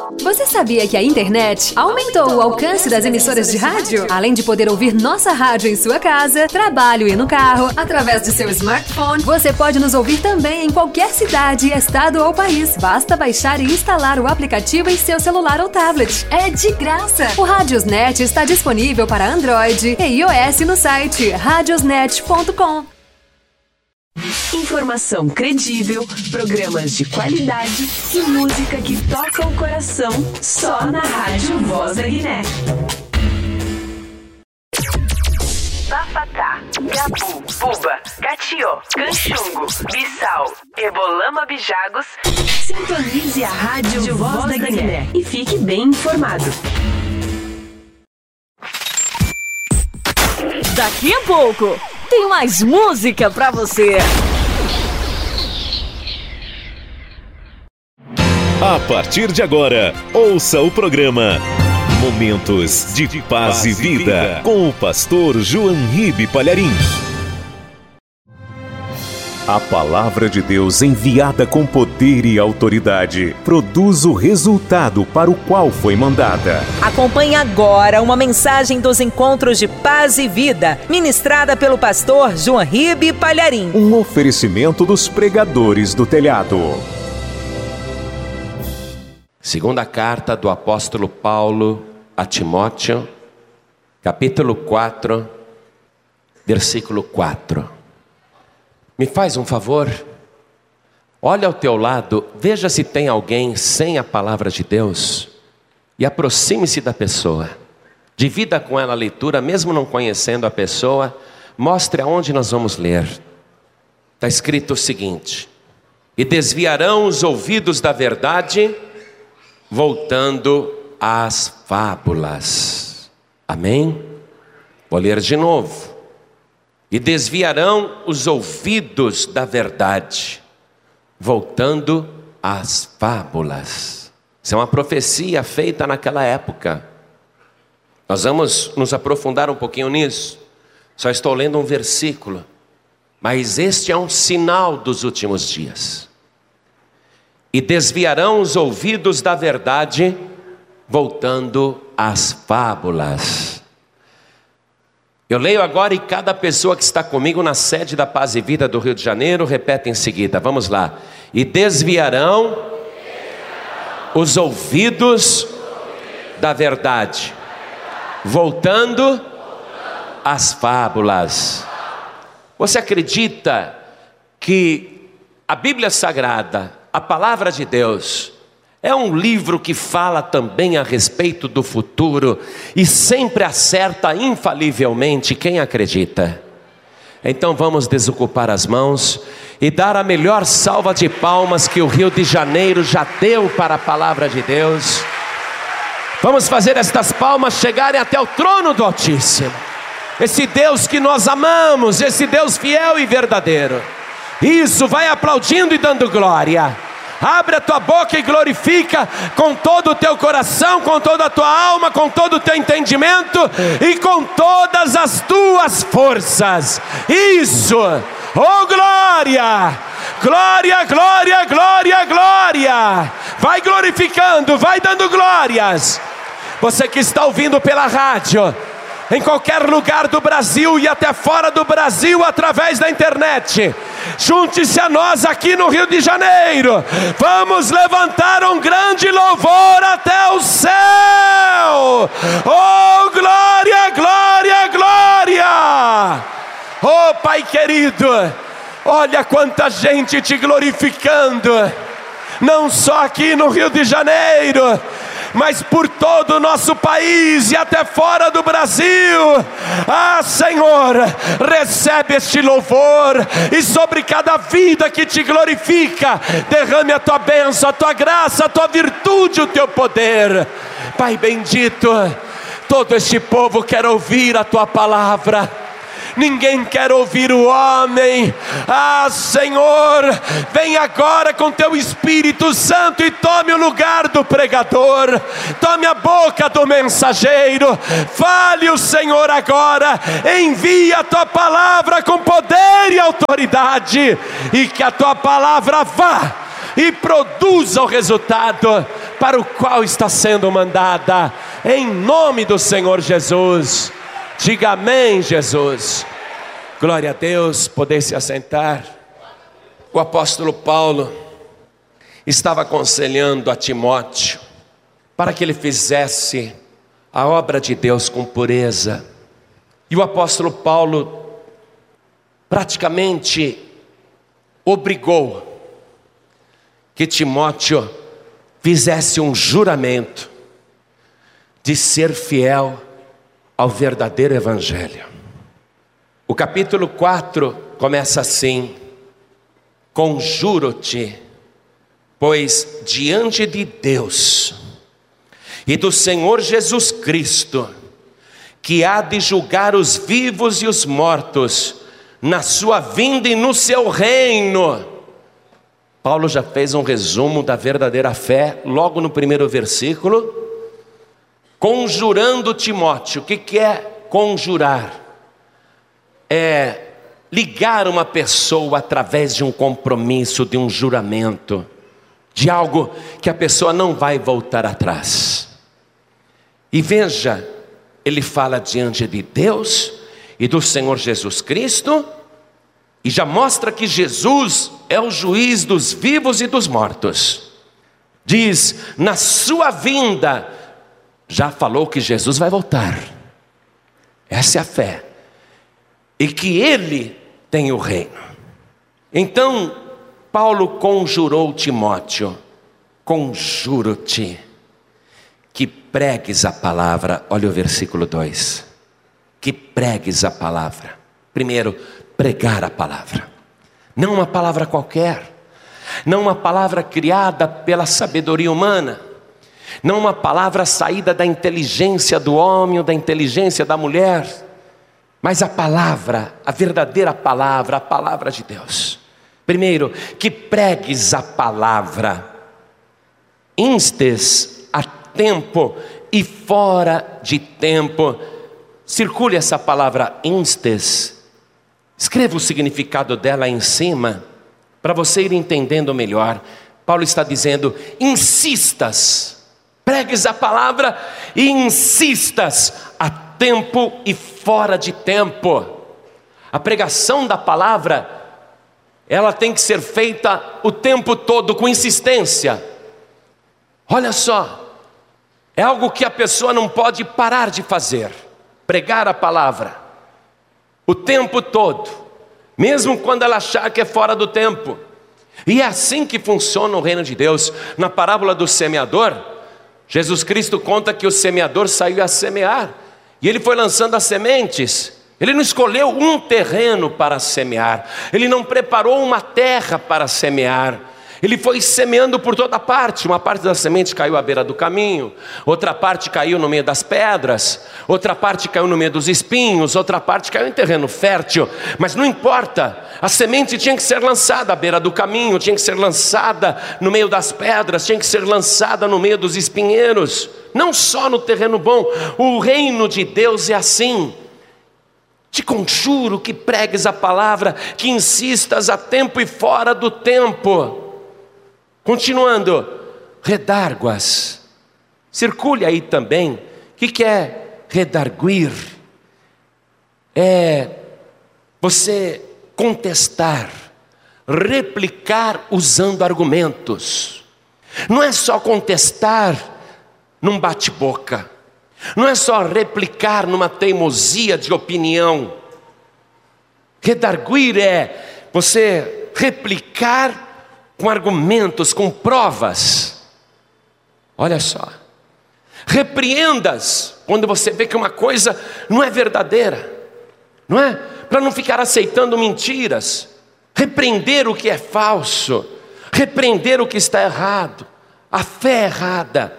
Você sabia que a internet aumentou o alcance das emissoras de rádio? Além de poder ouvir nossa rádio em sua casa, trabalho e no carro, através de seu smartphone, você pode nos ouvir também em qualquer cidade, estado ou país. Basta baixar e instalar o aplicativo em seu celular ou tablet. É de graça! O Radiosnet está disponível para Android e iOS no site radiosnet.com. Informação credível, programas de qualidade e música que toca o coração só na Rádio Voz da Guiné. Bafatá, Gabu, Buba, Catió, Canchungo, Bissau, Ebolama Bijagos. Sintonize a Rádio Voz da Guiné e fique bem informado. Daqui a pouco tem mais música pra você. A partir de agora, ouça o programa Momentos de Paz e Vida com o pastor João Ribe Palharim. A palavra de Deus enviada com poder e autoridade produz o resultado para o qual foi mandada. Acompanhe agora uma mensagem dos Encontros de Paz e Vida, ministrada pelo pastor João Ribe Palharim. Um oferecimento dos pregadores do telhado. Segunda carta do apóstolo Paulo a Timóteo, capítulo 4, versículo 4. Me faz um favor, olha ao teu lado, veja se tem alguém sem a palavra de Deus e aproxime-se da pessoa. Divida com ela a leitura, mesmo não conhecendo a pessoa, mostre aonde nós vamos ler. Está escrito o seguinte: e desviarão os ouvidos da verdade, voltando às fábulas. Amém? Vou ler de novo. E desviarão os ouvidos da verdade, voltando às fábulas. Isso é uma profecia feita naquela época. Nós vamos nos aprofundar um pouquinho nisso. Só estou lendo um versículo, mas este é um sinal dos últimos dias. E desviarão os ouvidos da verdade, voltando às fábulas. Eu leio agora e cada pessoa que está comigo na sede da Paz e Vida do Rio de Janeiro repete em seguida. Vamos lá. E desviarão os ouvidos da verdade, voltando às fábulas. Você acredita que a Bíblia Sagrada, a palavra de Deus, é um livro que fala também a respeito do futuro e sempre acerta infalivelmente quem acredita? Então vamos desocupar as mãos e dar a melhor salva de palmas que o Rio de Janeiro já deu para a palavra de Deus. Vamos fazer estas palmas chegarem até o trono do Altíssimo. Esse Deus que nós amamos, esse Deus fiel e verdadeiro. Isso, vai aplaudindo e dando glória. Abre a tua boca e glorifica com todo o teu coração, com toda a tua alma, com todo o teu entendimento e com todas as tuas forças. Isso! Oh glória! Glória, glória, glória, glória! Vai glorificando, vai dando glórias. Você que está ouvindo pela rádio, em qualquer lugar do Brasil e até fora do Brasil através da internet, junte-se a nós aqui no Rio de Janeiro. Vamos levantar um grande louvor até o céu. Oh glória, glória, glória. Oh Pai querido, olha quanta gente te glorificando, não só aqui no Rio de Janeiro, mas por todo o nosso país e até fora do Brasil. Ah Senhor, recebe este louvor e sobre cada vida que te glorifica, derrame a tua bênção, a tua graça, a tua virtude, o teu poder. Pai bendito, todo este povo quer ouvir a tua palavra. Ninguém quer ouvir o homem. Ah Senhor, vem agora com teu Espírito Santo e tome o lugar do pregador, tome a boca do mensageiro. Fale o Senhor agora, envia a tua palavra com poder e autoridade, e que a tua palavra vá e produza o resultado para o qual está sendo mandada, em nome do Senhor Jesus. Diga amém, Jesus. Glória a Deus. Poder se assentar. O apóstolo Paulo estava aconselhando a Timóteo para que ele fizesse a obra de Deus com pureza. E o apóstolo Paulo praticamente obrigou que Timóteo fizesse um juramento de ser fiel ao verdadeiro evangelho. O capítulo 4 começa assim: conjuro-te, pois diante de Deus e do Senhor Jesus Cristo, que há de julgar os vivos e os mortos na sua vinda e no seu reino. Paulo já fez um resumo da verdadeira fé logo no primeiro versículo, conjurando Timóteo. O que é conjurar? É ligar uma pessoa através de um compromisso, de um juramento, de algo que a pessoa não vai voltar atrás. E veja, ele fala diante de Deus e do Senhor Jesus Cristo, e já mostra que Jesus é o juiz dos vivos e dos mortos. Diz, na sua vinda, já falou que Jesus vai voltar. Essa é a fé. E que ele tem o reino. Então, Paulo conjurou Timóteo: conjuro-te que pregues a palavra. Olha o versículo 2. Que pregues a palavra. Primeiro, pregar a palavra. Não uma palavra qualquer. Não uma palavra criada pela sabedoria humana. Não uma palavra saída da inteligência do homem ou da inteligência da mulher. Mas a palavra, a verdadeira palavra, a palavra de Deus. Primeiro, que pregues a palavra. Instes a tempo e fora de tempo. Circule essa palavra instes. Escreva o significado dela aí em cima, para você ir entendendo melhor. Paulo está dizendo: insistas, pregues a palavra e insistas a tempo e fora de tempo. A pregação da palavra, ela tem que ser feita o tempo todo, com insistência. Olha só, é algo que a pessoa não pode parar de fazer. Pregar a palavra o tempo todo, mesmo quando ela achar que é fora do tempo. E é assim que funciona o reino de Deus. Na parábola do semeador, Jesus Cristo conta que o semeador saiu a semear, e ele foi lançando as sementes. Ele não escolheu um terreno para semear, ele não preparou uma terra para semear. Ele foi semeando por toda parte. Uma parte da semente caiu à beira do caminho, outra parte caiu no meio das pedras, outra parte caiu no meio dos espinhos, outra parte caiu em terreno fértil. Mas não importa, a semente tinha que ser lançada à beira do caminho, tinha que ser lançada no meio das pedras, tinha que ser lançada no meio dos espinheiros. Não só no terreno bom. O reino de Deus é assim. Te conjuro que pregues a palavra, que insistas a tempo e fora do tempo. Continuando, redárguas. Circule aí também. O que é redarguir? É você contestar, replicar usando argumentos. Não é só contestar num bate-boca. Não é só replicar numa teimosia de opinião. Redarguir é você replicar com argumentos, com provas. Olha só. Repreendas quando você vê que uma coisa não é verdadeira, não é? Para não ficar aceitando mentiras. Repreender o que é falso, repreender o que está errado, a fé errada.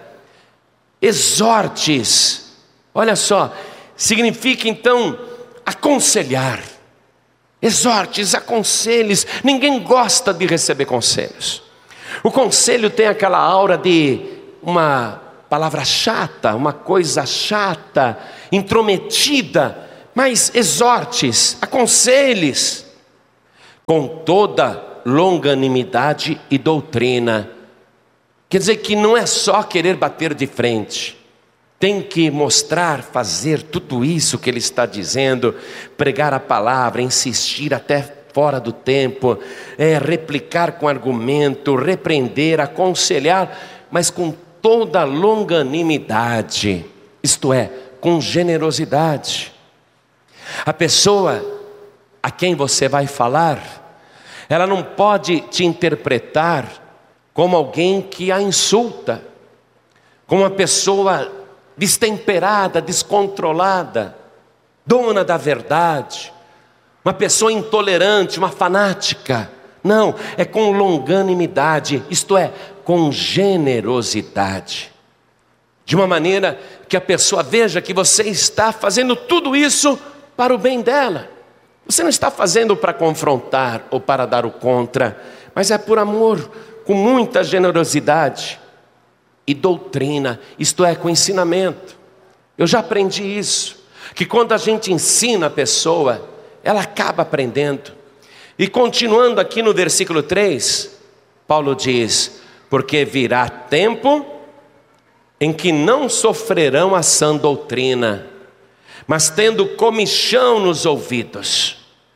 Exortes. Olha só, significa então aconselhar. Exortes, aconselhes. Ninguém gosta de receber conselhos. O conselho tem aquela aura de uma palavra chata, uma coisa chata, intrometida. Mas exortes, aconselhes com toda longanimidade e doutrina. Quer dizer que não é só querer bater de frente. Tem que mostrar, fazer tudo isso que ele está dizendo, pregar a palavra, insistir até fora do tempo, replicar com argumento, repreender, aconselhar, mas com toda longanimidade, isto é, com generosidade. A pessoa a quem você vai falar, ela não pode te interpretar como alguém que a insulta, como uma pessoa destemperada, descontrolada, dona da verdade, uma pessoa intolerante, uma fanática. Não, é com longanimidade, isto é, com generosidade, de uma maneira que a pessoa veja que você está fazendo tudo isso para o bem dela. Você não está fazendo para confrontar ou para dar o contra, mas é por amor, com muita generosidade e doutrina, isto é, com ensinamento. Eu já aprendi isso, que quando a gente ensina a pessoa, ela acaba aprendendo. E continuando aqui no versículo 3, Paulo diz: porque virá tempo em que não sofrerão a sã doutrina, mas tendo comichão nos ouvidos,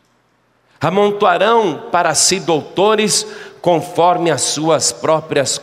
amontoarão para si doutores conforme as suas próprias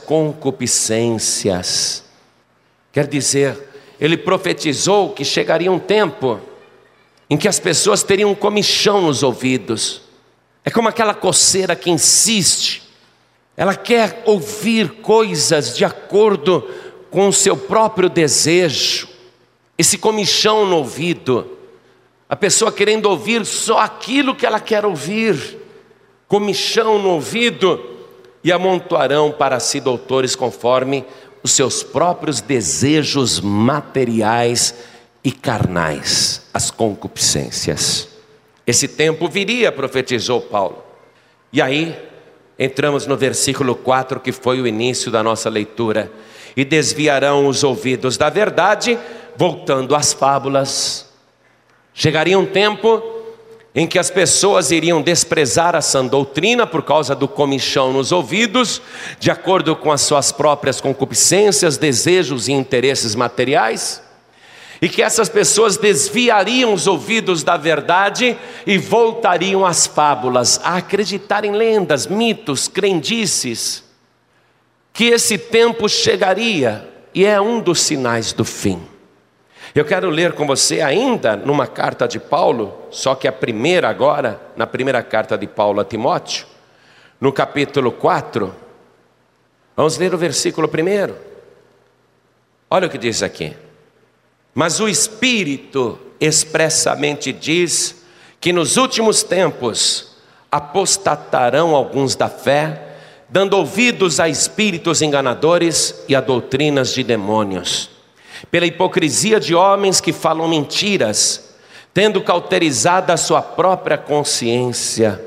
concupiscências. Quer dizer, ele profetizou que chegaria um tempo em que as pessoas teriam comichão nos ouvidos. É como aquela coceira que insiste, ela quer ouvir coisas de acordo com o seu próprio desejo. Esse comichão no ouvido, a pessoa querendo ouvir só aquilo que ela quer ouvir, comichão no ouvido, e amontoarão para si doutores conforme os seus próprios desejos materiais e carnais, as concupiscências. Esse tempo viria, profetizou Paulo. E aí, entramos no versículo 4, que foi o início da nossa leitura. E desviarão os ouvidos da verdade, voltando às fábulas. Chegaria um tempo em que as pessoas iriam desprezar a sã doutrina por causa do comichão nos ouvidos, de acordo com as suas próprias concupiscências, desejos e interesses materiais, e que essas pessoas desviariam os ouvidos da verdade e voltariam às fábulas, a acreditar em lendas, mitos, crendices, que esse tempo chegaria, e é um dos sinais do fim. Eu quero ler com você ainda numa carta de Paulo, só que a primeira agora, na primeira carta de Paulo a Timóteo, no capítulo 4, vamos ler o versículo 1. Olha o que diz aqui: mas o Espírito expressamente diz que nos últimos tempos apostatarão alguns da fé, dando ouvidos a espíritos enganadores e a doutrinas de demônios, pela hipocrisia de homens que falam mentiras, tendo cauterizado a sua própria consciência.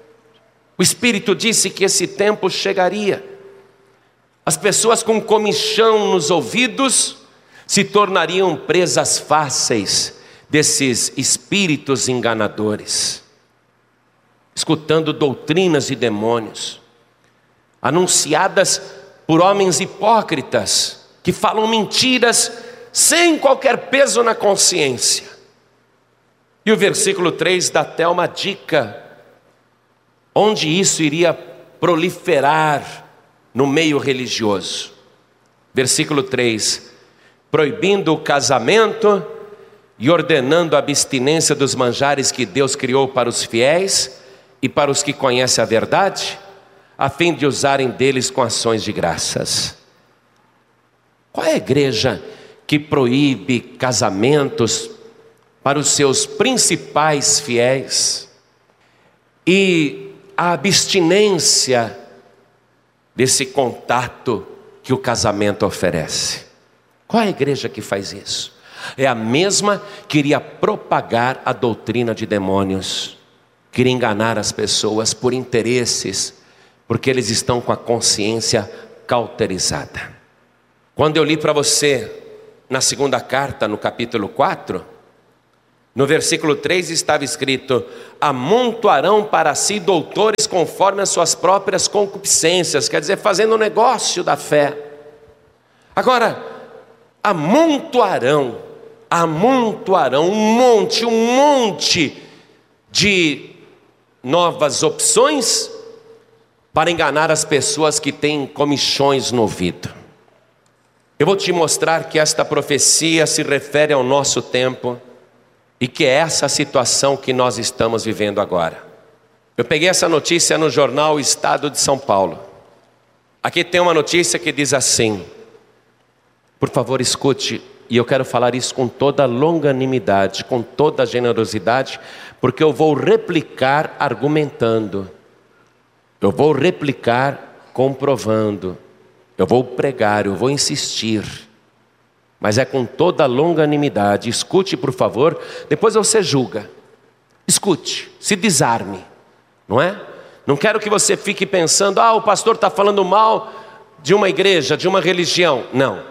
O Espírito disse que esse tempo chegaria. As pessoas com comichão nos ouvidos se tornariam presas fáceis desses espíritos enganadores, escutando doutrinas de demônios, anunciadas por homens hipócritas, que falam mentiras sem qualquer peso na consciência. E o versículo 3 dá até uma dica, onde isso iria proliferar no meio religioso. Versículo 3: proibindo o casamento e ordenando a abstinência dos manjares que Deus criou para os fiéis e para os que conhecem a verdade, a fim de usarem deles com ações de graças. Qual é a igreja que proíbe casamentos para os seus principais fiéis e a abstinência desse contato que o casamento oferece? Qual é a igreja que faz isso? É a mesma que iria propagar a doutrina de demônios, queria enganar as pessoas por interesses, porque eles estão com a consciência cauterizada. Quando eu li para você na segunda carta, no capítulo 4, no versículo 3 estava escrito: amontoarão para si doutores conforme as suas próprias concupiscências, quer dizer, fazendo o negócio da fé. Agora, amontoarão um monte de novas opções para enganar as pessoas que têm comichões no ouvido. Eu vou te mostrar que esta profecia se refere ao nosso tempo e que é essa a situação que nós estamos vivendo agora. Eu peguei essa notícia no jornal Estado de São Paulo. Aqui tem uma notícia que diz assim, por favor escute, e eu quero falar isso com toda longanimidade, com toda generosidade, porque eu vou replicar argumentando, eu vou replicar comprovando, eu vou pregar, eu vou insistir, mas é com toda longanimidade. Escute, por favor, depois você julga. Escute, se desarme, não é? Não quero que você fique pensando, o pastor está falando mal de uma igreja, de uma religião.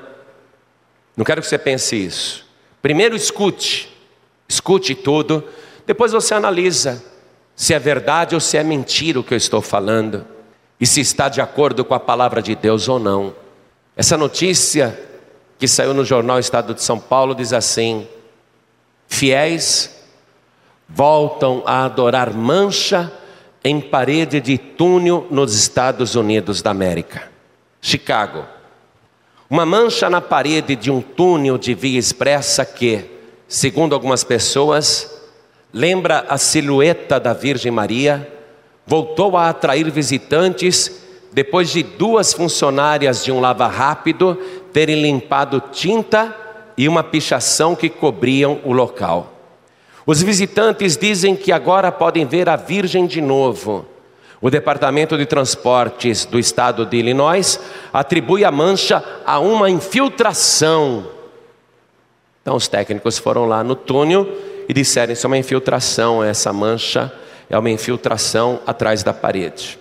Não quero que você pense isso. Primeiro escute tudo, depois você analisa se é verdade ou se é mentira o que eu estou falando, e se está de acordo com a palavra de Deus ou não. Essa notícia que saiu no jornal Estado de São Paulo diz assim: fiéis voltam a adorar mancha em parede de túnel nos Estados Unidos da América. Chicago. Uma mancha na parede de um túnel de via expressa que, segundo algumas pessoas, lembra a silhueta da Virgem Maria, voltou a atrair visitantes depois de 2 funcionárias de um lava-rápido terem limpado tinta e uma pichação que cobriam o local. Os visitantes dizem que agora podem ver a Virgem de novo. O Departamento de Transportes do Estado de Illinois atribui a mancha a uma infiltração. Então os técnicos foram lá no túnel e disseram: isso é uma infiltração, essa mancha é uma infiltração atrás da parede.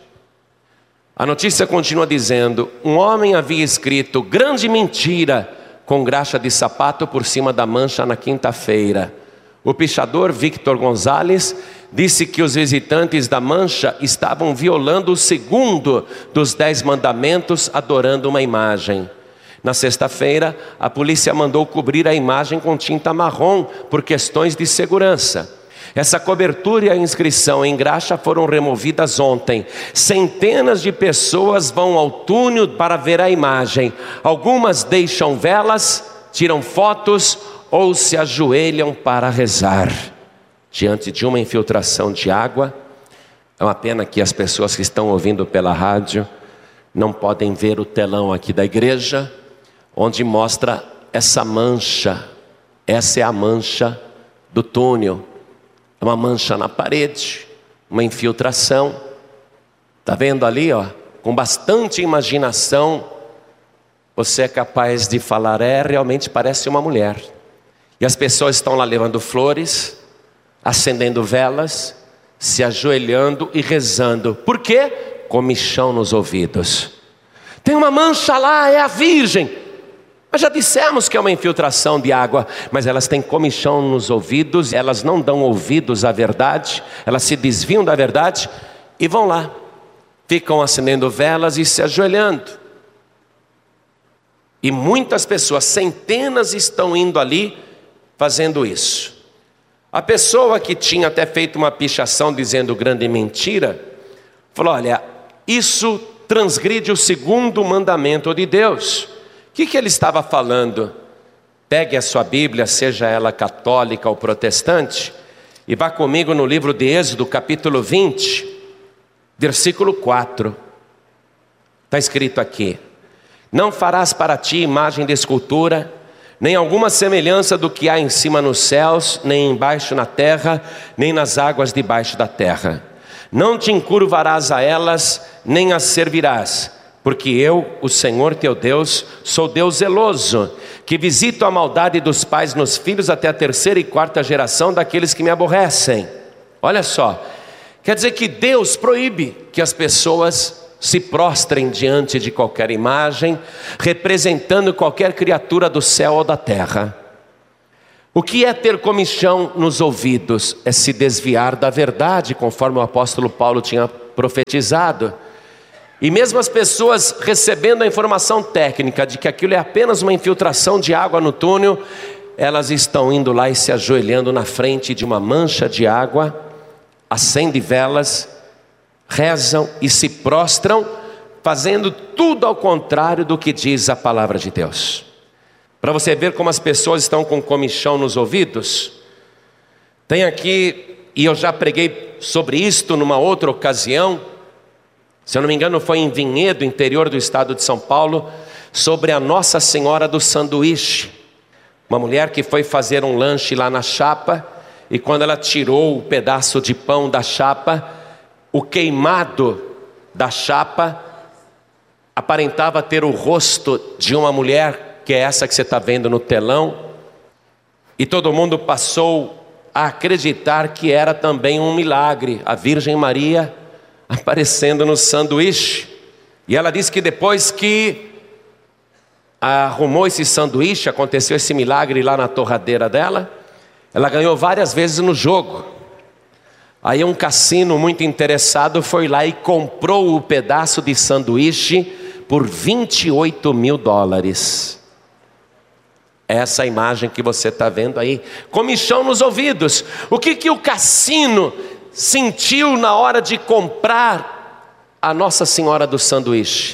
A notícia continua dizendo: um homem havia escrito grande mentira com graxa de sapato por cima da mancha na quinta-feira. O pichador Victor Gonzalez disse que os visitantes da mancha estavam violando o segundo dos 10 mandamentos, adorando uma imagem. Na sexta-feira, a polícia mandou cobrir a imagem com tinta marrom por questões de segurança. Essa cobertura e a inscrição em graxa foram removidas ontem. Centenas de pessoas vão ao túnel para ver a imagem. Algumas deixam velas, tiram fotos ou se ajoelham para rezar diante de uma infiltração de água. É uma pena que as pessoas que estão ouvindo pela rádio não podem ver o telão aqui da igreja, onde mostra essa mancha. Essa é a mancha do túnel. É uma mancha na parede, uma infiltração. Está vendo ali, com bastante imaginação, você é capaz de falar: realmente parece uma mulher. E as pessoas estão lá levando flores, acendendo velas, se ajoelhando e rezando. Por quê? Comichão nos ouvidos. Tem uma mancha lá, é a Virgem. Mas já dissemos que é uma infiltração de água. Mas elas têm comichão nos ouvidos, elas não dão ouvidos à verdade, elas se desviam da verdade e vão lá, ficam acendendo velas e se ajoelhando. E muitas pessoas, centenas, estão indo ali fazendo isso. A pessoa que tinha até feito uma pichação dizendo grande mentira, falou: olha, isso transgride o segundo mandamento de Deus. O que ele estava falando? Pegue a sua Bíblia, seja ela católica ou protestante, e vá comigo no livro de Êxodo, capítulo 20, versículo 4. Está escrito aqui: não farás para ti imagem de escultura, nem alguma semelhança do que há em cima nos céus, nem embaixo na terra, nem nas águas debaixo da terra. Não te encurvarás a elas, nem as servirás, porque eu, o Senhor teu Deus, sou Deus zeloso, que visito a maldade dos pais nos filhos até a 3ª e 4ª geração daqueles que me aborrecem. Olha só, quer dizer que Deus proíbe que as pessoas se prostrem diante de qualquer imagem, representando qualquer criatura do céu ou da terra. O que é ter comichão nos ouvidos? É se desviar da verdade, conforme o apóstolo Paulo tinha profetizado. E mesmo as pessoas recebendo a informação técnica de que aquilo é apenas uma infiltração de água no túnel, elas estão indo lá e se ajoelhando na frente de uma mancha de água, acendem velas, rezam e se prostram, fazendo tudo ao contrário do que diz a palavra de Deus. Para você ver como as pessoas estão com comichão nos ouvidos, tem aqui, e eu já preguei sobre isto numa outra ocasião, se eu não me engano foi em Vinhedo, interior do estado de São Paulo, sobre a Nossa Senhora do Sanduíche. Uma mulher que foi fazer um lanche lá na chapa, e quando ela tirou o pedaço de pão da chapa, o queimado da chapa aparentava ter o rosto de uma mulher, que é essa que você está vendo no telão, e todo mundo passou a acreditar que era também um milagre, a Virgem Maria aparecendo no sanduíche. E ela disse que depois que arrumou esse sanduíche, aconteceu esse milagre lá na torradeira dela, ela ganhou várias vezes no jogo. Aí um cassino muito interessado foi lá e comprou o pedaço de sanduíche por $28 mil. Essa imagem que você está vendo aí, comichão nos ouvidos. O que o cassino sentiu na hora de comprar a Nossa Senhora do Sanduíche?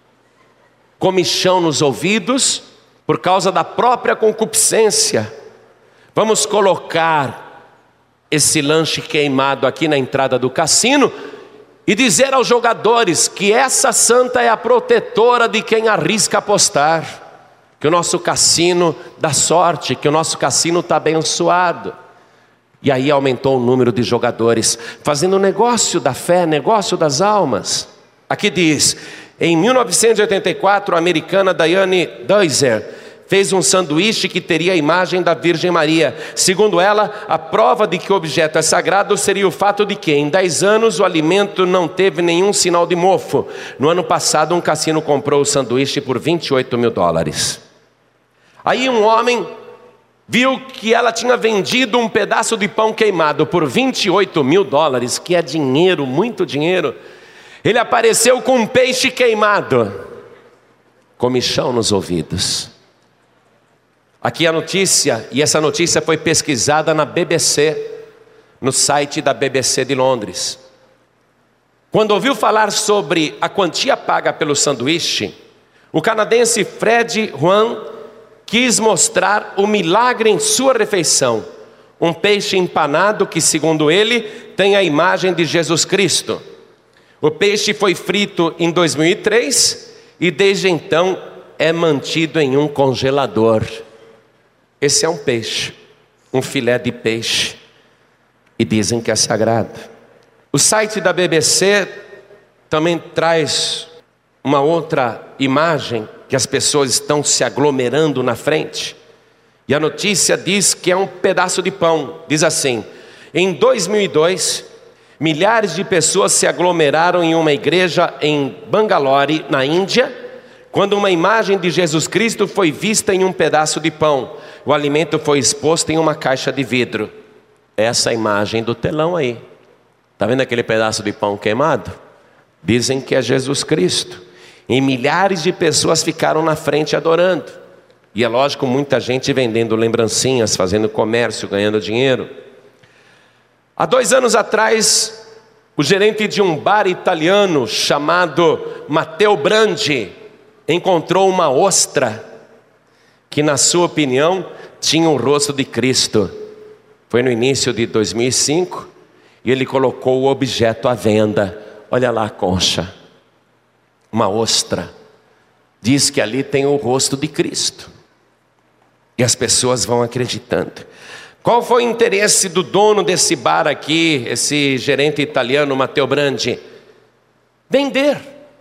Comichão nos ouvidos por causa da própria concupiscência. Vamos colocar esse lanche queimado aqui na entrada do cassino e dizer aos jogadores que essa santa é a protetora de quem arrisca apostar, que o nosso cassino dá sorte, que o nosso cassino está abençoado. E aí aumentou o número de jogadores, fazendo negócio da fé, negócio das almas. Aqui diz, em 1984, a americana Diane Deuser fez um sanduíche que teria a imagem da Virgem Maria. Segundo ela, a prova de que o objeto é sagrado seria o fato de que em 10 anos o alimento não teve nenhum sinal de mofo. No ano passado, um cassino comprou o sanduíche por $28 mil. Aí um homem viu que ela tinha vendido um pedaço de pão queimado por $28 mil, que é dinheiro, muito dinheiro. Ele apareceu com um peixe queimado, comichão nos ouvidos. Aqui a notícia, e essa notícia foi pesquisada na BBC, no site da BBC de Londres. Quando ouviu falar sobre a quantia paga pelo sanduíche, o canadense Fred Juan quis mostrar o milagre em sua refeição. Um peixe empanado que, segundo ele, tem a imagem de Jesus Cristo. O peixe foi frito em 2003 e desde então é mantido em um congelador. Esse é um peixe, um filé de peixe, e dizem que é sagrado. O site da BBC também traz uma outra imagem, que as pessoas estão se aglomerando na frente, e a notícia diz que é um pedaço de pão. Diz assim: em 2002, milhares de pessoas se aglomeraram em uma igreja em Bangalore, na Índia, quando uma imagem de Jesus Cristo foi vista em um pedaço de pão. O alimento foi exposto em uma caixa de vidro. Essa imagem do telão aí, está vendo aquele pedaço de pão queimado? Dizem que é Jesus Cristo. E milhares de pessoas ficaram na frente adorando. E é lógico, muita gente vendendo lembrancinhas, fazendo comércio, ganhando dinheiro. Há 2 anos atrás, o gerente de um bar italiano chamado Matteo Brandi encontrou uma ostra que, na sua opinião, tinha o rosto de Cristo. Foi no início de 2005 e ele colocou o objeto à venda. Olha lá a concha, uma ostra. Diz que ali tem o rosto de Cristo. E as pessoas vão acreditando. Qual foi o interesse do dono desse bar aqui, esse gerente italiano, Matteo Brandi? Vender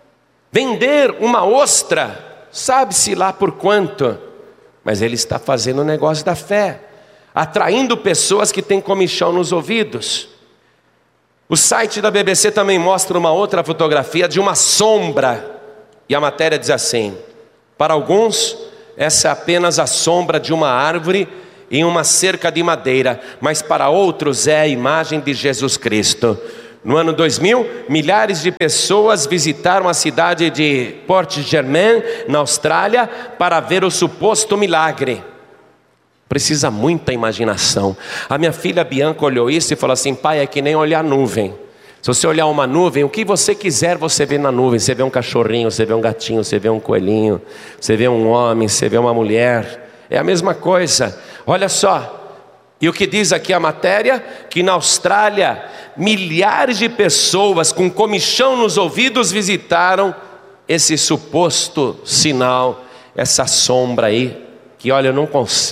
uma ostra, sabe-se lá por quanto, mas ele está fazendo o negócio da fé, atraindo pessoas que têm comichão nos ouvidos. O site da BBC também mostra uma outra fotografia de uma sombra, e a matéria diz assim: para alguns, essa é apenas a sombra de uma árvore em uma cerca de madeira, mas para outros é a imagem de Jesus Cristo. No ano 2000, milhares de pessoas visitaram a cidade de Port Germain, na Austrália, para ver o suposto milagre. Precisa muita imaginação. A minha filha Bianca olhou isso e falou assim: pai, é que nem olhar nuvem. Se você olhar uma nuvem, o que você quiser você vê na nuvem. Você vê um cachorrinho, você vê um gatinho, você vê um coelhinho, você vê um homem, você vê uma mulher. É a mesma coisa. Olha só. E o que diz aqui a matéria? Que na Austrália, milhares de pessoas com comichão nos ouvidos visitaram esse suposto sinal, essa sombra aí, que olha, eu não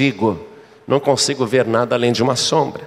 consigo ver nada além de uma sombra.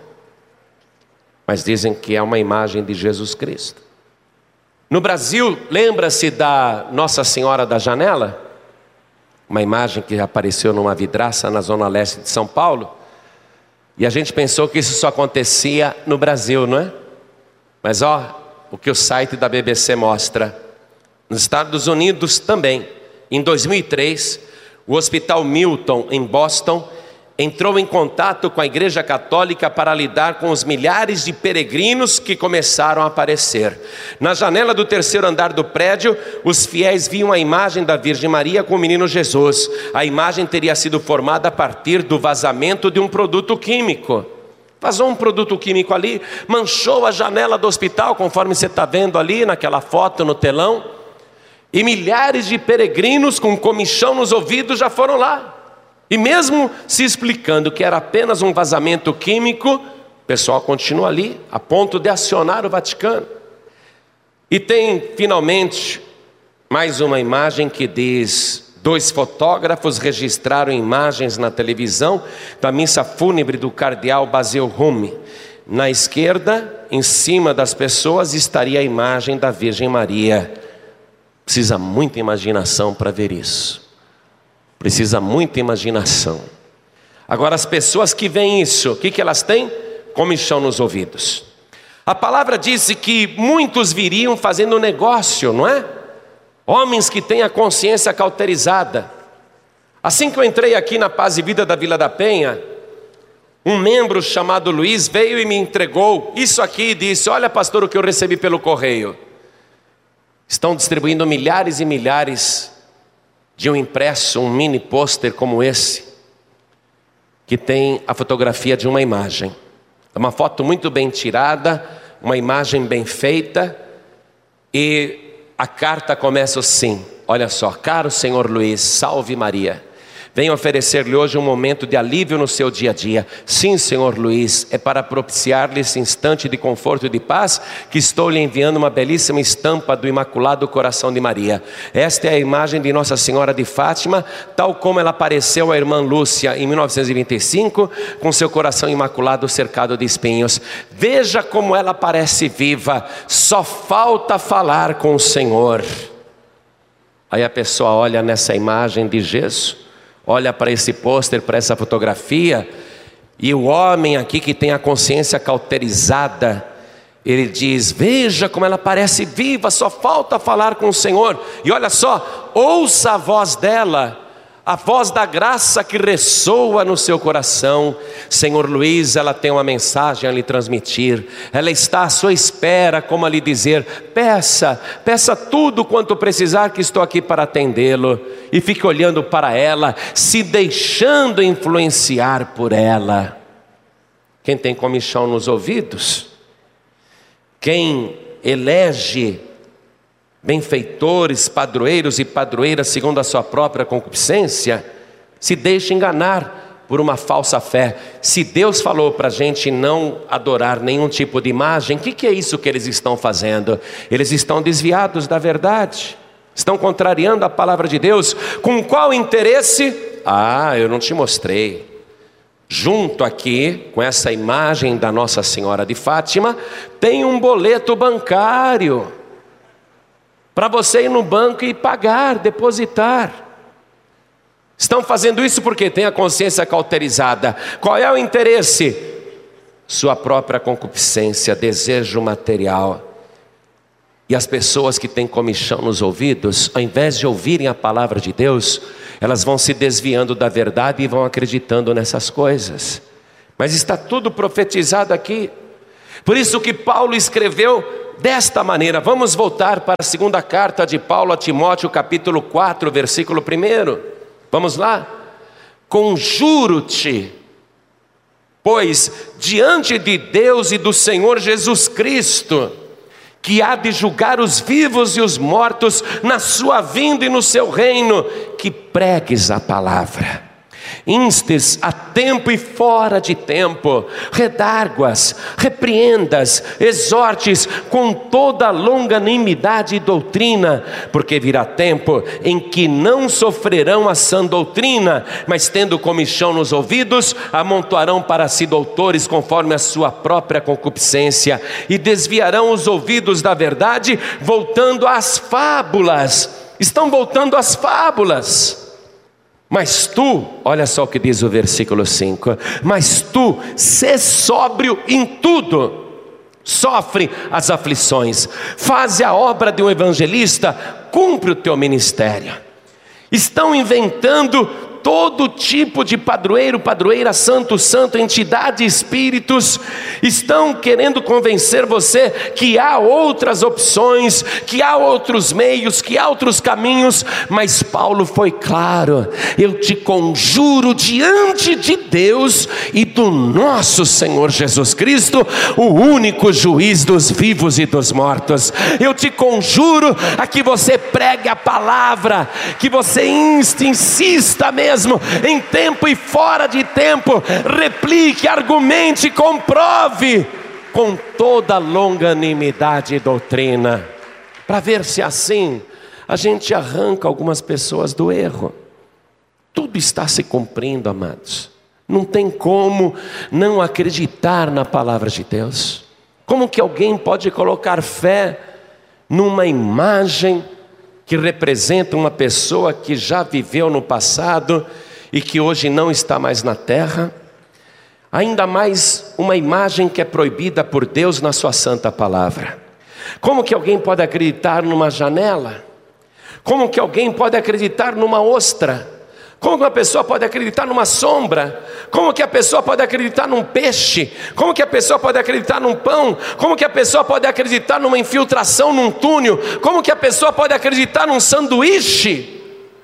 Mas dizem que é uma imagem de Jesus Cristo. No Brasil, lembra-se da Nossa Senhora da Janela? Uma imagem que apareceu numa vidraça na zona leste de São Paulo. E a gente pensou que isso só acontecia no Brasil, não é? Mas o que o site da BBC mostra. Nos Estados Unidos também. Em 2003, o Hospital Milton, em Boston, entrou em contato com a Igreja Católica para lidar com os milhares de peregrinos que começaram a aparecer. Na janela do 3º andar do prédio, os fiéis viam a imagem da Virgem Maria com o menino Jesus. A imagem teria sido formada a partir do vazamento de um produto químico. Vazou um produto químico ali, manchou a janela do hospital, conforme você está vendo ali naquela foto no telão. E milhares de peregrinos com comichão nos ouvidos já foram lá. E mesmo se explicando que era apenas um vazamento químico, o pessoal continua ali, a ponto de acionar o Vaticano. E tem finalmente mais uma imagem que diz: 2 fotógrafos registraram imagens na televisão da missa fúnebre do cardeal Basil Rumi. Na esquerda, em cima das pessoas, estaria a imagem da Virgem Maria. Precisa muita imaginação para ver isso. Precisa muita imaginação. Agora, as pessoas que veem isso, o que elas têm? Comichão nos ouvidos. A palavra disse que muitos viriam fazendo negócio, não é? Homens que têm a consciência cauterizada. Assim que eu entrei aqui na Paz e Vida da Vila da Penha, um membro chamado Luiz veio e me entregou isso aqui e disse: olha, pastor, o que eu recebi pelo correio. Estão distribuindo milhares e milhares de um impresso, um mini pôster como esse, que tem a fotografia de uma imagem. É uma foto muito bem tirada, uma imagem bem feita, e a carta começa assim, olha só: caro senhor Luiz, salve Maria. Venho oferecer-lhe hoje um momento de alívio no seu dia a dia. Sim, senhor Luiz, é para propiciar-lhe esse instante de conforto e de paz que estou lhe enviando uma belíssima estampa do Imaculado Coração de Maria. Esta é a imagem de Nossa Senhora de Fátima, tal como ela apareceu à irmã Lúcia em 1925, com seu coração imaculado cercado de espinhos. Veja como ela parece viva, só falta falar com o Senhor. Aí a pessoa olha nessa imagem de Jesus, olha para esse pôster, para essa fotografia, e o homem aqui que tem a consciência cauterizada, ele diz: veja como ela parece viva, só falta falar com o Senhor. E olha só, ouça a voz dela, a voz da graça que ressoa no seu coração. Senhor Luiz, ela tem uma mensagem a lhe transmitir. Ela está à sua espera, como a lhe dizer: peça tudo quanto precisar, que estou aqui para atendê-lo. E fique olhando para ela, se deixando influenciar por ela. Quem tem comichão nos ouvidos, quem elege benfeitores, padroeiros e padroeiras segundo a sua própria concupiscência, se deixa enganar por uma falsa fé. Se Deus falou para a gente não adorar nenhum tipo de imagem, o que é isso que eles estão fazendo? Eles estão desviados da verdade, estão contrariando a palavra de Deus. Com qual interesse? Eu não te mostrei. Junto aqui, com essa imagem da Nossa Senhora de Fátima, tem um boleto bancário para você ir no banco e pagar, depositar. Estão fazendo isso porque tem a consciência cauterizada. Qual é o interesse? Sua própria concupiscência, desejo material. E as pessoas que têm comichão nos ouvidos, ao invés de ouvirem a palavra de Deus, elas vão se desviando da verdade e vão acreditando nessas coisas. Mas está tudo profetizado aqui. Por isso que Paulo escreveu desta maneira. Vamos voltar para a segunda carta de Paulo a Timóteo, capítulo 4, versículo 1. Vamos lá? Conjuro-te, pois, diante de Deus e do Senhor Jesus Cristo, que há de julgar os vivos e os mortos na sua vinda e no seu reino, que pregues a palavra. Instes a tempo e fora de tempo, redarguas, repreendas, exortes com toda longanimidade e doutrina, porque virá tempo em que não sofrerão a sã doutrina, mas tendo comichão nos ouvidos, amontoarão para si doutores conforme a sua própria concupiscência, e desviarão os ouvidos da verdade, voltando às fábulas. Estão voltando às fábulas. Mas tu, olha só o que diz o versículo 5, mas tu, sê sóbrio em tudo, sofre as aflições, faz a obra de um evangelista, cumpre o teu ministério. Estão inventando todo tipo de padroeiro, padroeira, santo, santo, entidade, espíritos, estão querendo convencer você que há outras opções, que há outros meios, que há outros caminhos, mas Paulo foi claro: eu te conjuro diante de Deus e do nosso Senhor Jesus Cristo, o único juiz dos vivos e dos mortos, eu te conjuro a que você pregue a palavra, que você insista mesmo, em tempo e fora de tempo, replique, argumente, comprove com toda longanimidade e doutrina, para ver se assim a gente arranca algumas pessoas do erro. Tudo está se cumprindo, amados. Não tem como não acreditar na palavra de Deus. Como que alguém pode colocar fé numa imagem que representa uma pessoa que já viveu no passado e que hoje não está mais na terra? Ainda mais uma imagem que é proibida por Deus na sua santa palavra. Como que alguém pode acreditar numa janela? Como que alguém pode acreditar numa ostra? Como que uma pessoa pode acreditar numa sombra? Como que a pessoa pode acreditar num peixe? Como que a pessoa pode acreditar num pão? Como que a pessoa pode acreditar numa infiltração num túnel? Como que a pessoa pode acreditar num sanduíche?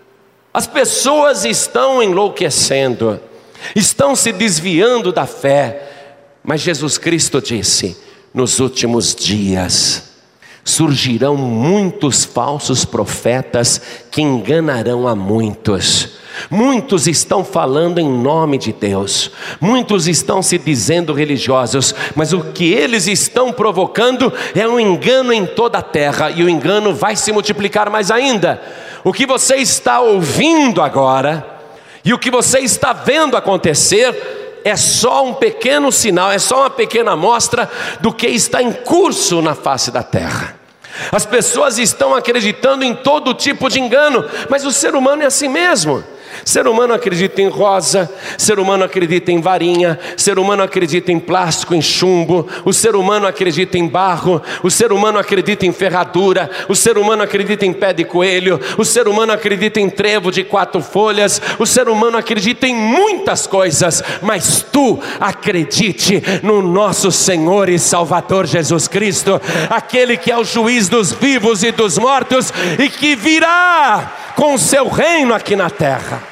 As pessoas estão enlouquecendo, estão se desviando da fé, mas Jesus Cristo disse: nos últimos dias surgirão muitos falsos profetas que enganarão a muitos. Muitos estão falando em nome de Deus, muitos estão se dizendo religiosos, mas o que eles estão provocando é um engano em toda a terra, e o engano vai se multiplicar mais ainda. O que você está ouvindo agora e o que você está vendo acontecer é só um pequeno sinal, é só uma pequena amostra do que está em curso na face da terra. As pessoas estão acreditando em todo tipo de engano, mas o ser humano é assim mesmo. Ser humano acredita em rosa, ser humano acredita em varinha, ser humano acredita em plástico, em chumbo, o ser humano acredita em barro, o ser humano acredita em ferradura, o ser humano acredita em pé de coelho, o ser humano acredita em trevo de 4 folhas, o ser humano acredita em muitas coisas, mas tu acredite no nosso Senhor e Salvador Jesus Cristo, aquele que é o juiz dos vivos e dos mortos e que virá com o seu reino aqui na terra.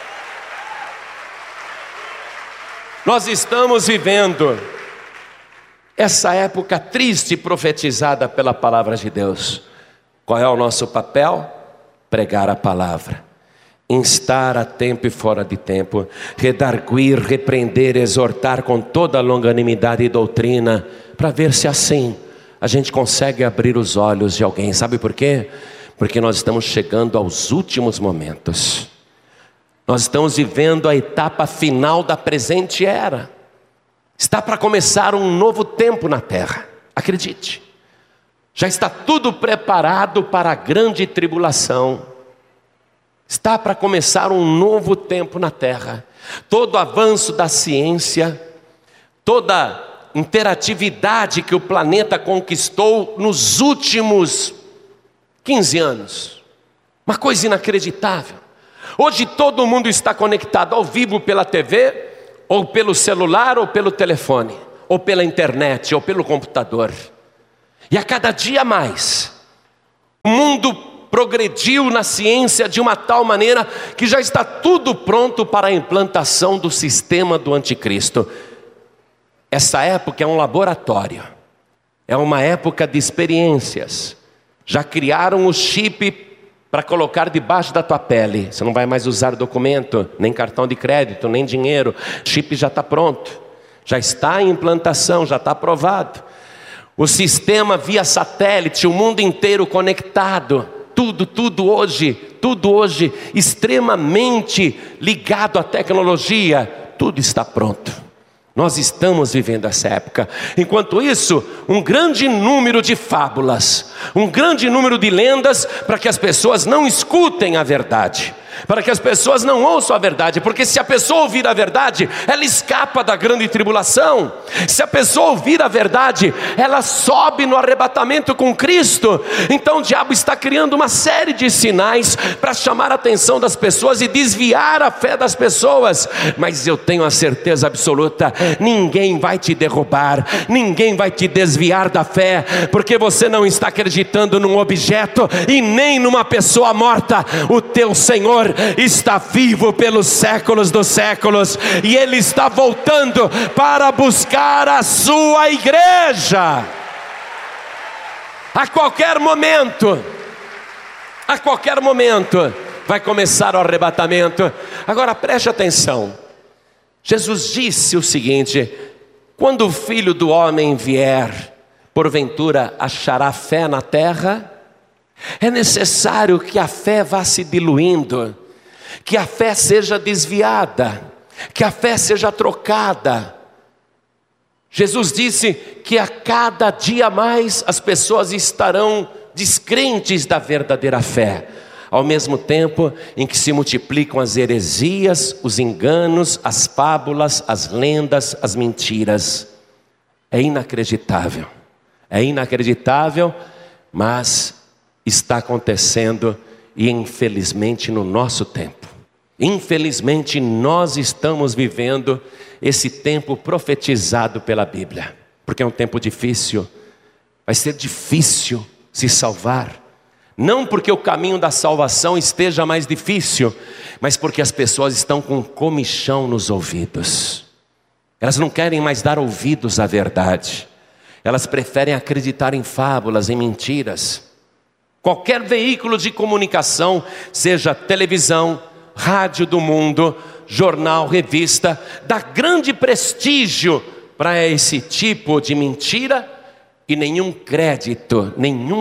Nós estamos vivendo essa época triste profetizada pela palavra de Deus. Qual é o nosso papel? Pregar a palavra, instar a tempo e fora de tempo, redarguir, repreender, exortar com toda longanimidade e doutrina, para ver se assim a gente consegue abrir os olhos de alguém. Sabe por quê? Porque nós estamos chegando aos últimos momentos. Nós estamos vivendo a etapa final da presente era. Está para começar um novo tempo na terra. Acredite. Já está tudo preparado para a grande tribulação. Está para começar um novo tempo na terra. Todo avanço da ciência, toda interatividade que o planeta conquistou nos últimos 15 anos. Uma coisa inacreditável. Hoje todo mundo está conectado ao vivo pela TV, ou pelo celular, ou pelo telefone, ou pela internet, ou pelo computador. E a cada dia mais, o mundo progrediu na ciência de uma tal maneira que já está tudo pronto para a implantação do sistema do anticristo. Essa época é um laboratório, é uma época de experiências. Já criaram o chip para colocar debaixo da tua pele. Você não vai mais usar documento, nem cartão de crédito, nem dinheiro. O chip já está pronto, já está em implantação, já está aprovado. O sistema via satélite, o mundo inteiro conectado. Tudo hoje extremamente ligado à tecnologia. Tudo está pronto. Nós estamos vivendo essa época. Enquanto isso, um grande número de fábulas, um grande número de lendas, para que as pessoas não escutem a verdade, para que as pessoas não ouçam a verdade, porque se a pessoa ouvir a verdade, ela escapa da grande tribulação. Se a pessoa ouvir a verdade, ela sobe no arrebatamento com Cristo. Então o diabo está criando uma série de sinais para chamar a atenção das pessoas e desviar a fé das pessoas. Mas eu tenho a certeza absoluta, ninguém vai te derrubar, ninguém vai te desviar da fé, porque você não está acreditando num objeto e nem numa pessoa morta. O teu Senhor está vivo pelos séculos dos séculos, e Ele está voltando para buscar a sua igreja. A qualquer momento vai começar o arrebatamento. Agora preste atenção, Jesus disse o seguinte: quando o Filho do Homem vier, porventura achará fé na terra? É necessário que a fé vá se diluindo, que a fé seja desviada, que a fé seja trocada. Jesus disse que a cada dia mais as pessoas estarão descrentes da verdadeira fé, ao mesmo tempo em que se multiplicam as heresias, os enganos, as fábulas, as lendas, as mentiras. É inacreditável, mas está acontecendo, e infelizmente no nosso tempo. Infelizmente nós estamos vivendo esse tempo profetizado pela Bíblia, porque é um tempo difícil. Vai ser difícil se salvar, não porque o caminho da salvação esteja mais difícil, mas porque as pessoas estão com comichão nos ouvidos. Elas não querem mais dar ouvidos à verdade, elas preferem acreditar em fábulas, em mentiras. Qualquer veículo de comunicação, seja televisão, rádio do mundo, jornal, revista, dá grande prestígio para esse tipo de mentira e nenhum crédito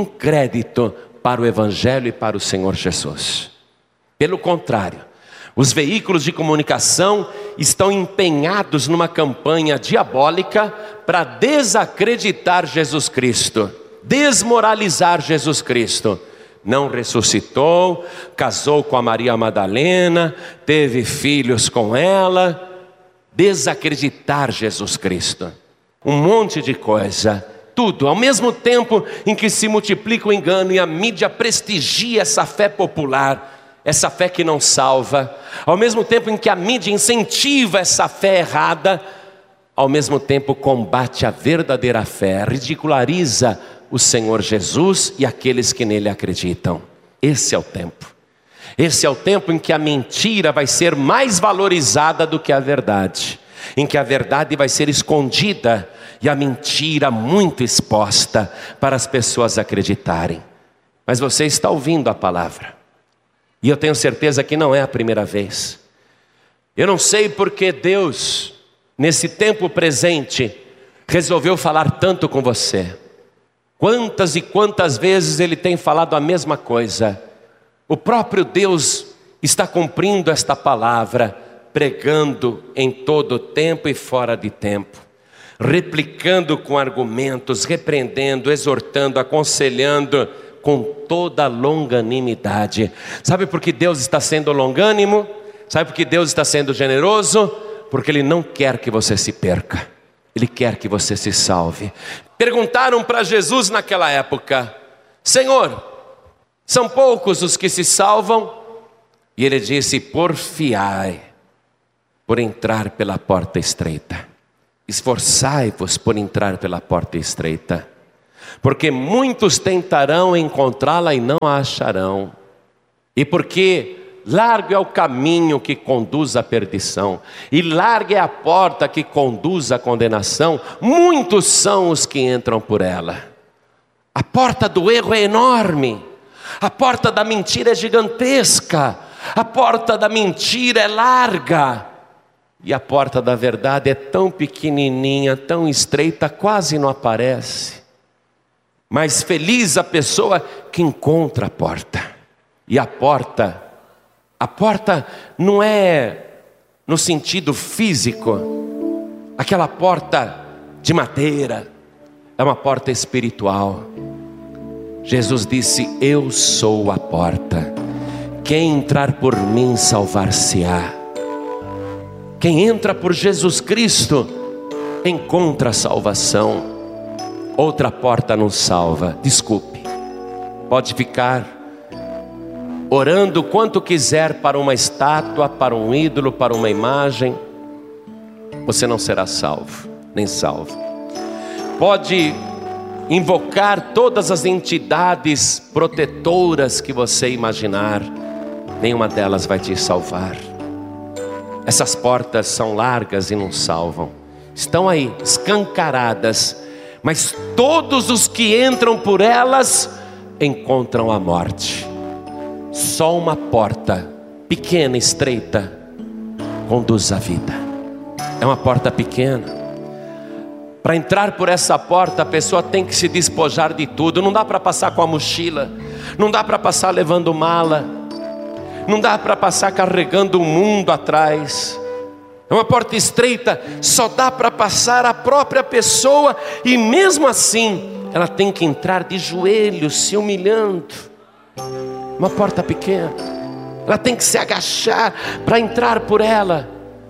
para o Evangelho e para o Senhor Jesus. Pelo contrário, os veículos de comunicação estão empenhados numa campanha diabólica para desacreditar Jesus Cristo, desmoralizar Jesus Cristo. Não ressuscitou, casou com a Maria Madalena, teve filhos com ela. Desacreditar Jesus Cristo, um monte de coisa, tudo, ao mesmo tempo em que se multiplica o engano e a mídia prestigia essa fé popular, essa fé que não salva, ao mesmo tempo em que a mídia incentiva essa fé errada, ao mesmo tempo combate a verdadeira fé, ridiculariza o Senhor Jesus e aqueles que nele acreditam. Esse é o tempo. Esse é o tempo em que a mentira vai ser mais valorizada do que a verdade, em que a verdade vai ser escondida e a mentira muito exposta para as pessoas acreditarem. Mas você está ouvindo a palavra, e eu tenho certeza que não é a primeira vez. Eu não sei porque Deus, nesse tempo presente, resolveu falar tanto com você. Quantas e quantas vezes Ele tem falado a mesma coisa. O próprio Deus está cumprindo esta palavra, pregando em todo tempo e fora de tempo, replicando com argumentos, repreendendo, exortando, aconselhando com toda longanimidade. Sabe por que Deus está sendo longânimo? Sabe por que Deus está sendo generoso? Porque Ele não quer que você se perca, Ele quer que você se salve. Perguntaram para Jesus naquela época: Senhor, são poucos os que se salvam? E Ele disse: porfiai por entrar pela porta estreita, esforçai-vos por entrar pela porta estreita. Porque muitos tentarão encontrá-la e não a acharão. E porque largo é o caminho que conduz à perdição, e larga é a porta que conduz à condenação, muitos são os que entram por ela. A porta do erro é enorme, a porta da mentira é gigantesca, a porta da mentira é larga, e a porta da verdade é tão pequenininha, tão estreita, quase não aparece. Mas feliz a pessoa que encontra a porta. E a porta não é no sentido físico, aquela porta de madeira, é uma porta espiritual. Jesus disse: eu sou a porta, quem entrar por mim salvar-se-á. Quem entra por Jesus Cristo encontra a salvação. Outra porta não salva. Desculpe, pode ficar orando quanto quiser para uma estátua, para um ídolo, para uma imagem, você não será salvo, nem salvo. Pode invocar todas as entidades protetoras que você imaginar, nenhuma delas vai te salvar. Essas portas são largas e não salvam, estão aí escancaradas, mas todos os que entram por elas encontram a morte. Só uma porta pequena, estreita, conduz à vida. É uma porta pequena. Para entrar por essa porta, a pessoa tem que se despojar de tudo. Não dá para passar com a mochila, não dá para passar levando mala, não dá para passar carregando o mundo atrás. É uma porta estreita, só dá para passar a própria pessoa, e mesmo assim ela tem que entrar de joelhos, se humilhando. Uma porta pequena, ela tem que se agachar para entrar por ela.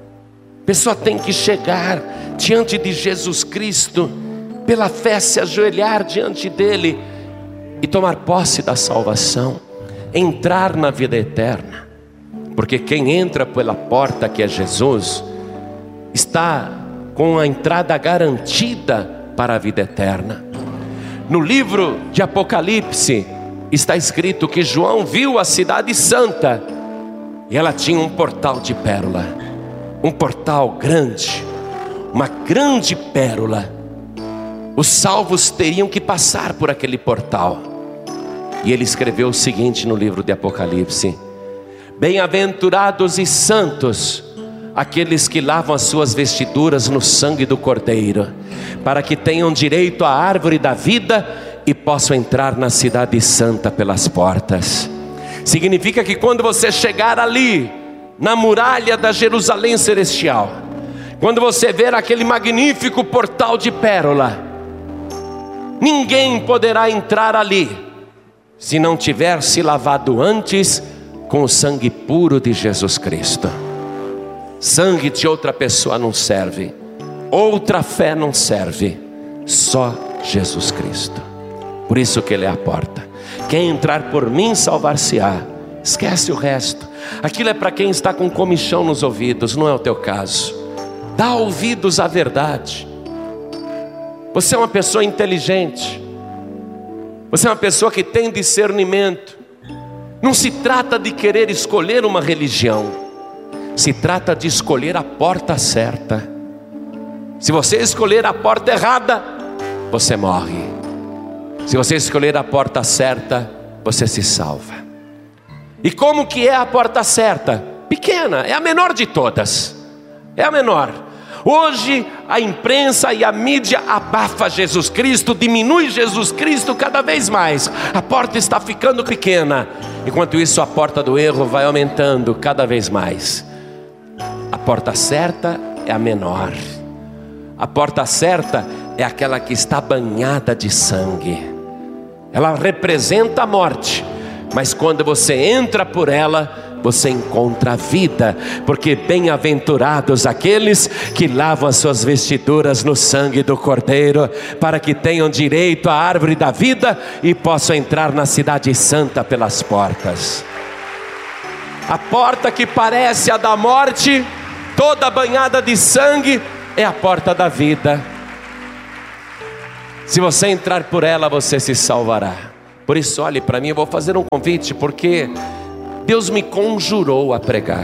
A pessoa tem que chegar diante de Jesus Cristo, pela fé se ajoelhar diante dele e tomar posse da salvação, entrar na vida eterna. Porque quem entra pela porta, que é Jesus, está com a entrada garantida para a vida eterna. No livro de Apocalipse está escrito que João viu a cidade santa, e ela tinha um portal de pérola, um portal grande, uma grande pérola. Os salvos teriam que passar por aquele portal. E ele escreveu o seguinte no livro de Apocalipse: bem-aventurados e santos aqueles que lavam as suas vestiduras no sangue do Cordeiro, para que tenham direito à árvore da vida e possam entrar na cidade santa pelas portas. Significa que quando você chegar ali, na muralha da Jerusalém celestial, quando você ver aquele magnífico portal de pérola, ninguém poderá entrar ali se não tiver se lavado antes com o sangue puro de Jesus Cristo. Sangue de outra pessoa não serve, outra fé não serve, só Jesus Cristo. Por isso que Ele é a porta. Quem entrar por mim salvar-se-á. Esquece o resto. Aquilo é para quem está com comichão nos ouvidos, não é o teu caso. Dá ouvidos à verdade. Você é uma pessoa inteligente, você é uma pessoa que tem discernimento. Não se trata de querer escolher uma religião, se trata de escolher a porta certa. Se você escolher a porta errada, você morre. Se você escolher a porta certa, você se salva. E como que é a porta certa? Pequena, é a menor de todas. É a menor. Hoje a imprensa e a mídia abafa Jesus Cristo, diminui Jesus Cristo cada vez mais. A porta está ficando pequena. Enquanto isso, a porta do erro vai aumentando cada vez mais. A porta certa é a menor. A porta certa é aquela que está banhada de sangue. Ela representa a morte, mas quando você entra por ela, você encontra a vida. Porque bem-aventurados aqueles que lavam as suas vestiduras no sangue do Cordeiro, para que tenham direito à árvore da vida e possam entrar na cidade santa pelas portas. A porta que parece a da morte, toda banhada de sangue, é a porta da vida. Se você entrar por ela, você se salvará. Por isso, olhe para mim, eu vou fazer um convite, porque Deus me conjurou a pregar.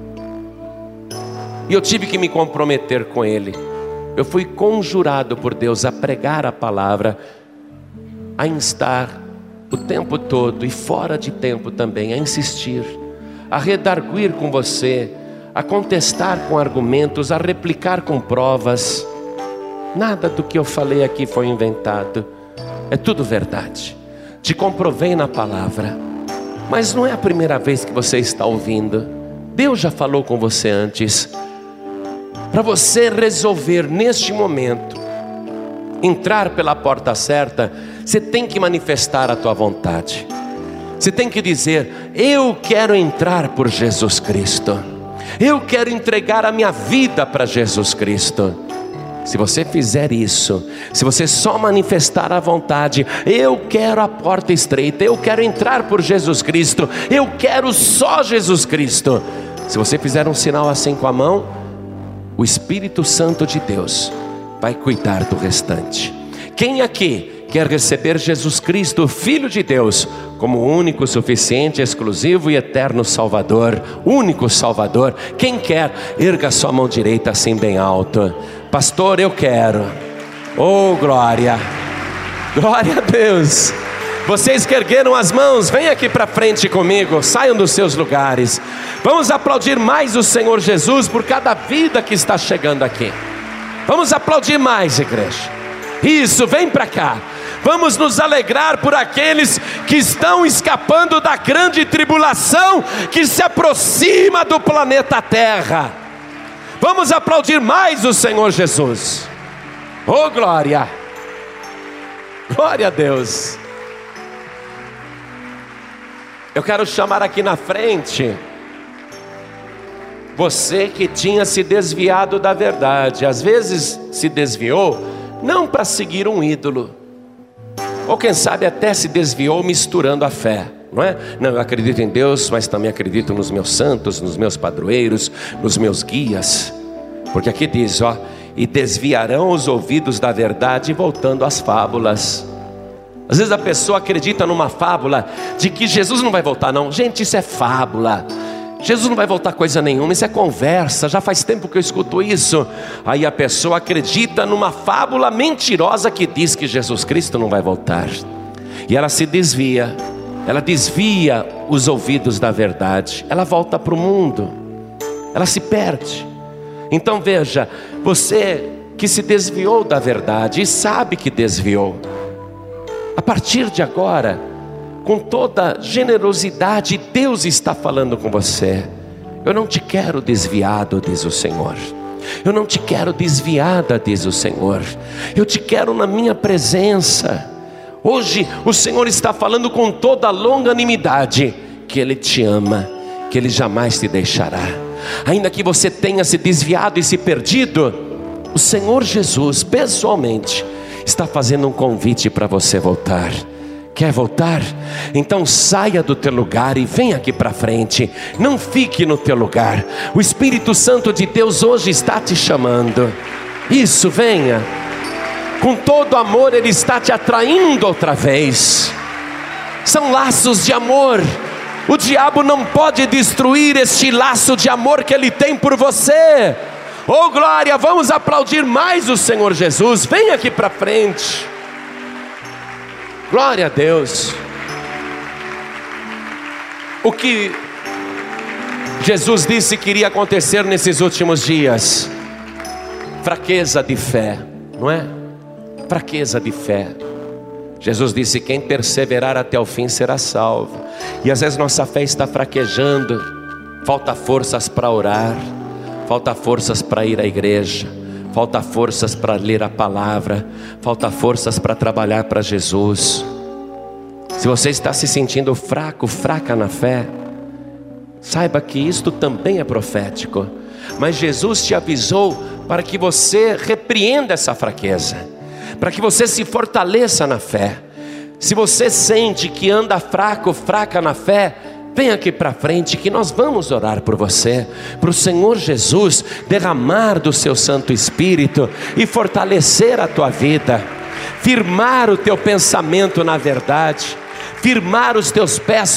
E eu tive que me comprometer com Ele. Eu fui conjurado por Deus a pregar a palavra, a instar o tempo todo e fora de tempo também, a insistir, a redarguir com você, a contestar com argumentos, a replicar com provas. Nada do que eu falei aqui foi inventado, é tudo verdade. Te comprovei na palavra, mas não é a primeira vez que você está ouvindo. Deus já falou com você antes. Para você resolver neste momento entrar pela porta certa, você tem que manifestar a tua vontade. Você tem que dizer: eu quero entrar por Jesus Cristo, eu quero entregar a minha vida para Jesus Cristo. Se você fizer isso, se você só manifestar a vontade, eu quero a porta estreita, eu quero entrar por Jesus Cristo, eu quero só Jesus Cristo. Se você fizer um sinal assim com a mão, o Espírito Santo de Deus vai cuidar do restante. Quem aqui quer receber Jesus Cristo, Filho de Deus, como o único, suficiente, exclusivo e eterno Salvador? Único Salvador. Quem quer, erga sua mão direita assim bem alto. Pastor, eu quero. Oh, glória. Glória a Deus. Vocês que ergueram as mãos, vem aqui para frente comigo, saiam dos seus lugares. Vamos aplaudir mais o Senhor Jesus por cada vida que está chegando aqui. Vamos aplaudir mais, igreja. Isso, vem para cá. Vamos nos alegrar por aqueles que estão escapando da grande tribulação que se aproxima do planeta Terra. Vamos aplaudir mais o Senhor Jesus. Oh, glória. Glória a Deus. Eu quero chamar aqui na frente você que tinha se desviado da verdade. Às vezes se desviou não para seguir um ídolo, ou quem sabe até se desviou misturando a fé, não é? Não, eu acredito em Deus, mas também acredito nos meus santos, nos meus padroeiros, nos meus guias. Porque aqui diz, ó, e desviarão os ouvidos da verdade, voltando às fábulas. Às vezes a pessoa acredita numa fábula de que Jesus não vai voltar, não. Gente, isso é fábula. Jesus não vai voltar coisa nenhuma, isso é conversa. Já faz tempo que eu escuto isso. Aí a pessoa acredita numa fábula mentirosa que diz que Jesus Cristo não vai voltar. E ela se desvia. Ela desvia os ouvidos da verdade. Ela volta para o mundo. Ela se perde. Então veja, você que se desviou da verdade e sabe que desviou, a partir de agora, com toda generosidade, Deus está falando com você. Eu não te quero desviado, diz o Senhor. Eu não te quero desviada, diz o Senhor. Eu te quero na minha presença. Hoje o Senhor está falando com toda longanimidade que Ele te ama, que Ele jamais te deixará. Ainda que você tenha se desviado e se perdido, o Senhor Jesus pessoalmente está fazendo um convite para você voltar. Quer voltar? Então saia do teu lugar e vem aqui para frente. Não fique no teu lugar. O Espírito Santo de Deus hoje está te chamando. Isso, venha. Com todo amor Ele está te atraindo outra vez. São laços de amor. O diabo não pode destruir este laço de amor que Ele tem por você. Oh, glória, vamos aplaudir mais o Senhor Jesus. Vem aqui para frente. Glória a Deus. O que Jesus disse que iria acontecer nesses últimos dias? Fraqueza de fé, não é? Fraqueza de fé. Jesus disse: quem perseverar até o fim será salvo. E às vezes nossa fé está fraquejando. Falta forças para orar, falta forças para ir à igreja, falta forças para ler a palavra, falta forças para trabalhar para Jesus. Se você está se sentindo fraco, fraca na fé, saiba que isto também é profético. Mas Jesus te avisou para que você repreenda essa fraqueza, para que você se fortaleça na fé. Se você sente que anda fraco, fraca na fé, vem aqui para frente que nós vamos orar por você, para o Senhor Jesus derramar do seu Santo Espírito e fortalecer a tua vida. firmar o teu pensamento na verdade, firmar os teus pés